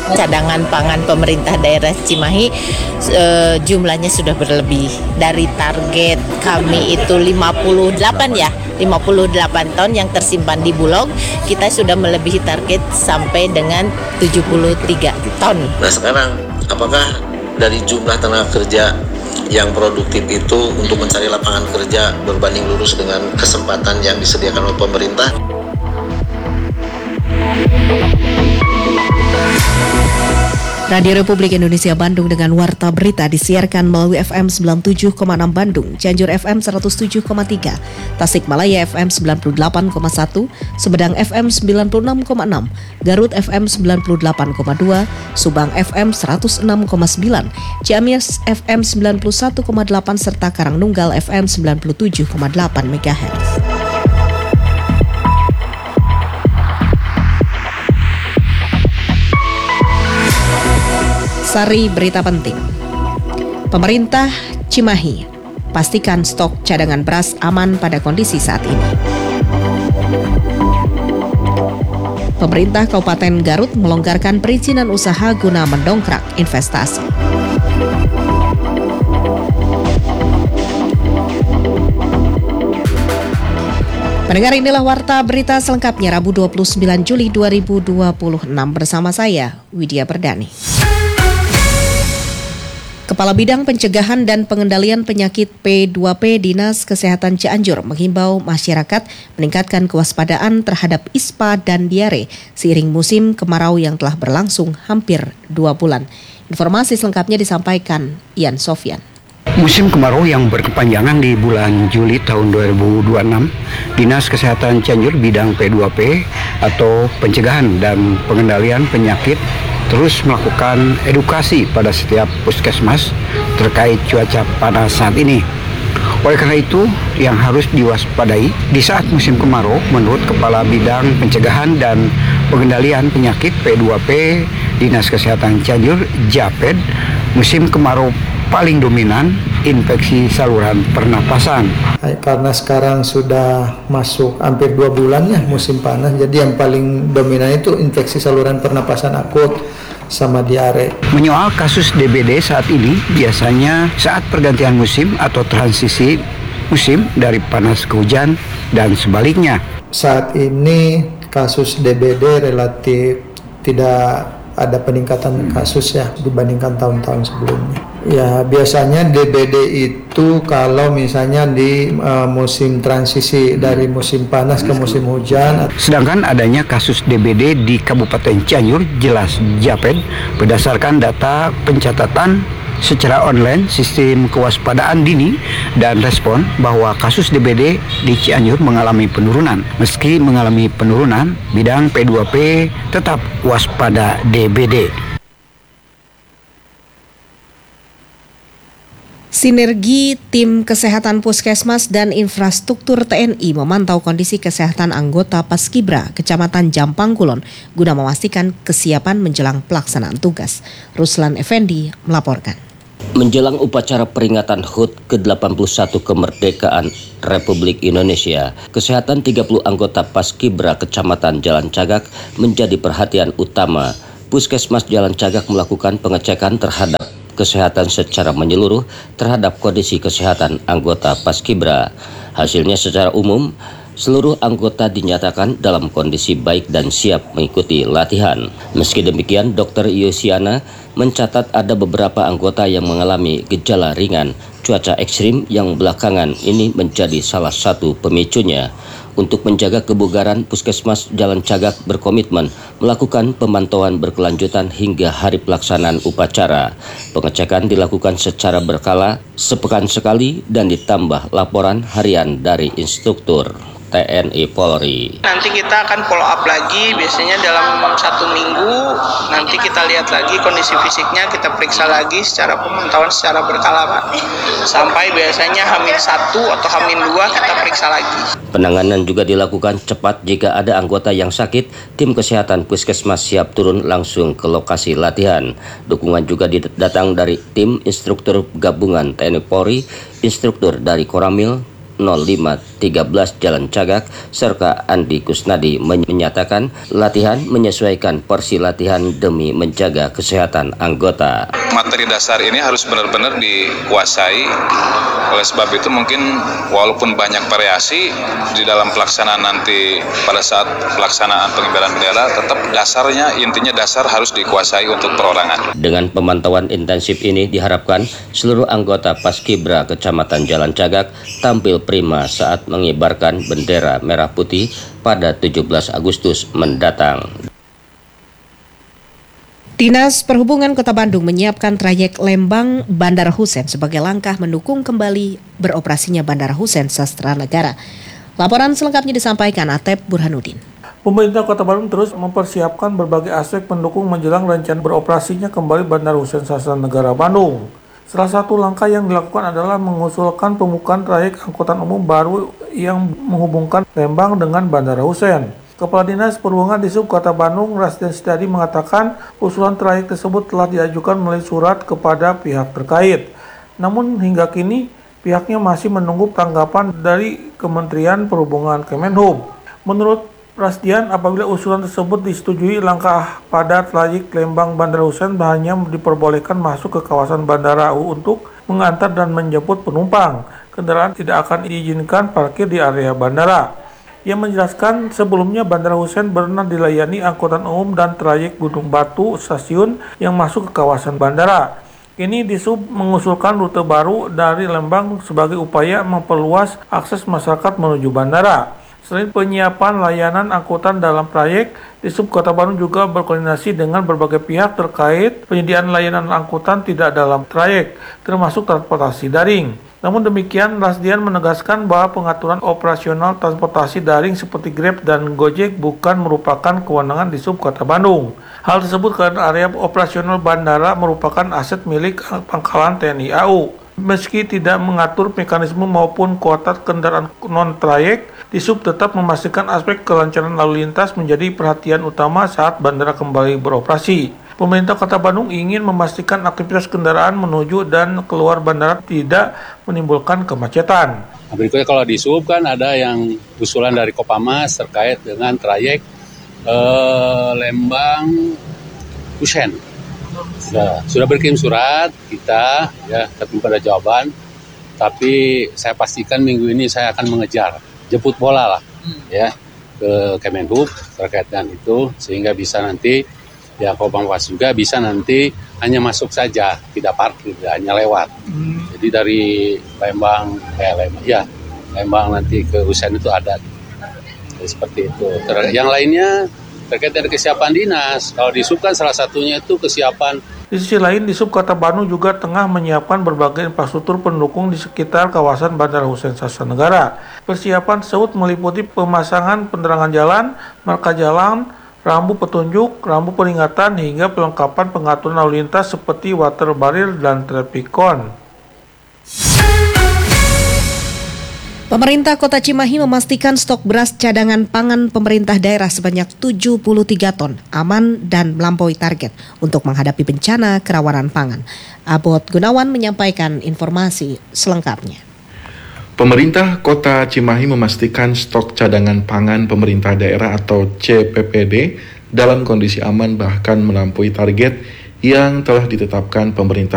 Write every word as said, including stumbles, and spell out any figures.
Cadangan pangan pemerintah daerah Cimahi eh, jumlahnya sudah berlebih dari target kami itu lima puluh delapan ya, lima puluh delapan ton yang tersimpan di Bulog, kita sudah melebihi target sampai dengan tujuh puluh tiga ton. Nah sekarang apakah dari jumlah tenaga kerja yang produktif itu untuk mencari lapangan kerja berbanding lurus dengan kesempatan yang disediakan oleh pemerintah? Radio Republik Indonesia Bandung dengan Warta Berita disiarkan melalui F M sembilan puluh tujuh koma enam Bandung, Cianjur F M seratus tujuh koma tiga, Tasikmalaya F M sembilan puluh delapan koma satu, Sumedang F M sembilan puluh enam koma enam, Garut F M sembilan puluh delapan koma dua, Subang F M seratus enam koma sembilan, Ciamis F M sembilan puluh satu koma delapan serta Karangnunggal F M sembilan puluh tujuh koma delapan megahertz. Sari berita penting. Pemerintah Cimahi pastikan stok cadangan beras aman pada kondisi saat ini. Pemerintah Kabupaten Garut melonggarkan perizinan usaha guna mendongkrak investasi. Pendengar, inilah Warta Berita selengkapnya Rabu dua puluh sembilan Juli dua ribu dua puluh enam bersama saya, Widya Berdani. Kepala Bidang Pencegahan dan Pengendalian Penyakit P dua P Dinas Kesehatan Cianjur menghimbau masyarakat meningkatkan kewaspadaan terhadap ispa dan diare seiring musim kemarau yang telah berlangsung hampir dua bulan. Informasi selengkapnya disampaikan Ian Sofyan. Musim kemarau yang berkepanjangan di bulan Juli tahun dua ribu dua puluh enam, Dinas Kesehatan Cianjur Bidang P dua P atau Pencegahan dan Pengendalian Penyakit terus melakukan edukasi pada setiap puskesmas terkait cuaca panas saat ini. Oleh karena itu, yang harus diwaspadai di saat musim kemarau, menurut Kepala Bidang Pencegahan dan Pengendalian Penyakit P dua P Dinas Kesehatan Cianjur, Japed, musim kemarau paling dominan infeksi saluran pernapasan. Karena sekarang sudah masuk hampir dua bulan ya musim panas, jadi yang paling dominan itu infeksi saluran pernapasan akut sama diare. Menyoal kasus D B D saat ini, biasanya saat pergantian musim atau transisi musim dari panas ke hujan dan sebaliknya. Saat ini kasus D B D relatif tidak ada peningkatan kasus ya dibandingkan tahun-tahun sebelumnya. Ya biasanya D B D itu kalau misalnya di uh, musim transisi dari musim panas ke musim hujan. Sedangkan adanya kasus D B D di Kabupaten Cianjur jelas Japed berdasarkan data pencatatan secara online sistem kewaspadaan dini dan respon bahwa kasus D B D di Cianjur mengalami penurunan. Meski mengalami penurunan, bidang P dua P tetap waspada D B D. Sinergi tim kesehatan puskesmas dan infrastruktur T N I memantau kondisi kesehatan anggota Paskibra Kecamatan Jampang Kulon guna memastikan kesiapan menjelang pelaksanaan tugas. Ruslan Effendi melaporkan. Menjelang upacara peringatan H U T ke delapan puluh satu kemerdekaan Republik Indonesia, kesehatan tiga puluh anggota Paskibra Kecamatan Jalan Cagak menjadi perhatian utama. Puskesmas Jalan Cagak melakukan pengecekan terhadap kesehatan secara menyeluruh terhadap kondisi kesehatan anggota Paskibra. Hasilnya secara umum, seluruh anggota dinyatakan dalam kondisi baik dan siap mengikuti latihan. Meski demikian, Dokter Yosiana mencatat ada beberapa anggota yang mengalami gejala ringan. Cuaca ekstrim yang belakangan ini menjadi salah satu pemicunya. Untuk menjaga kebugaran, Puskesmas Jalan Cagak berkomitmen melakukan pemantauan berkelanjutan hingga hari pelaksanaan upacara. Pengecekan dilakukan secara berkala, sepekan sekali, dan ditambah laporan harian dari instruktur T N I Polri. Nanti kita akan follow up lagi, biasanya dalam satu minggu nanti kita lihat lagi kondisi fisiknya, kita periksa lagi secara pemantauan secara berkala Pak. Sampai biasanya H minus satu atau H minus dua kita periksa lagi. Penanganan juga dilakukan cepat jika ada anggota yang sakit, tim kesehatan Puskesmas siap turun langsung ke lokasi latihan. Dukungan juga datang dari tim instruktur gabungan T N I Polri, instruktur dari Koramil, nol lima tiga belas Jalan Cagak, serta Andi Kusnadi menyatakan latihan menyesuaikan porsi latihan demi menjaga kesehatan anggota. Materi dasar ini harus benar-benar dikuasai. Oleh sebab itu mungkin walaupun banyak variasi di dalam pelaksanaan nanti pada saat pelaksanaan pengibaran bendera, tetap dasarnya, intinya dasar harus dikuasai untuk perorangan. Dengan pemantauan intensif ini diharapkan seluruh anggota Paskibra Kecamatan Jalan Cagak tampil prima saat mengibarkan bendera merah putih pada tujuh belas Agustus mendatang. Dinas Perhubungan Kota Bandung menyiapkan trayek Lembang Bandara Husein sebagai langkah mendukung kembali beroperasinya Bandara Husein Sastra Negara. Laporan selengkapnya disampaikan Atep Burhanuddin. Pemerintah Kota Bandung terus mempersiapkan berbagai aspek pendukung menjelang rencana beroperasinya kembali Bandara Husein Sastra Negara Bandung. Salah satu langkah yang dilakukan adalah mengusulkan pembukaan trayek angkutan umum baru yang menghubungkan Lembang dengan Bandara Husein. Kepala Dinas Perhubungan di Sub Kota Bandung, Rasden Setiadi, mengatakan usulan trayek tersebut telah diajukan melalui surat kepada pihak terkait. Namun hingga kini pihaknya masih menunggu tanggapan dari Kementerian Perhubungan Kemenhub. Menurut Rasdian, apabila usulan tersebut disetujui, langkah pada trayek Lembang Bandara Husein hanya diperbolehkan masuk ke kawasan bandara untuk mengantar dan menjemput penumpang. Kendaraan tidak akan diizinkan parkir di area bandara. Ia menjelaskan sebelumnya Bandara Husein pernah dilayani angkutan umum dan trayek Gunung Batu stasiun yang masuk ke kawasan bandara. Kini Disub mengusulkan rute baru dari Lembang sebagai upaya memperluas akses masyarakat menuju bandara. Selain penyiapan layanan angkutan dalam trayek, Disub Kota Bandung juga berkoordinasi dengan berbagai pihak terkait penyediaan layanan angkutan tidak dalam trayek, termasuk transportasi daring. Namun demikian, Rasdian menegaskan bahwa pengaturan operasional transportasi daring seperti Grab dan Gojek bukan merupakan kewenangan Disub Kota Bandung. Hal tersebut karena area operasional bandara merupakan aset milik Pangkalan T N I A U. Meski tidak mengatur mekanisme maupun kuota kendaraan non-trayek, Disub tetap memastikan aspek kelancaran lalu lintas menjadi perhatian utama saat bandara kembali beroperasi. Pemerintah Kota Bandung ingin memastikan aktivitas kendaraan menuju dan keluar bandara tidak menimbulkan kemacetan. Nah, berikutnya kalau di Sub kan ada yang usulan dari Kopamas terkait dengan trayek eh, Lembang Husein. Sudah, sudah berkirim surat kita, ya, tapi pada jawaban. Tapi saya pastikan minggu ini saya akan mengejar, jemput bola lah, ya, ke Kemenhub terkait dengan itu sehingga bisa nanti ya Kopamas juga bisa nanti hanya masuk saja, tidak parkir, hanya lewat. Hmm. Jadi dari Lembang, eh Lembang, ya Lembang nanti ke Husein itu ada. Jadi seperti itu. Ter- yang lainnya terkait dengan kesiapan dinas. Kalau di Sub kan salah satunya itu kesiapan. Di sisi lain, di Sub Kota Bandung juga tengah menyiapkan berbagai infrastruktur pendukung di sekitar kawasan Bandara Husein Sastra Negara. Persiapan tersebut meliputi pemasangan penerangan jalan, marka jalan, rambu petunjuk, rambu peringatan, hingga pelengkapan pengaturan lalu lintas seperti water barrier dan traffic cone. Pemerintah Kota Cimahi memastikan stok beras cadangan pangan pemerintah daerah sebanyak tujuh puluh tiga ton aman dan melampaui target untuk menghadapi bencana kerawanan pangan. Abot Gunawan menyampaikan informasi selengkapnya. Pemerintah Kota Cimahi memastikan stok cadangan pangan pemerintah daerah atau C P P D dalam kondisi aman bahkan melampaui target yang telah ditetapkan pemerintah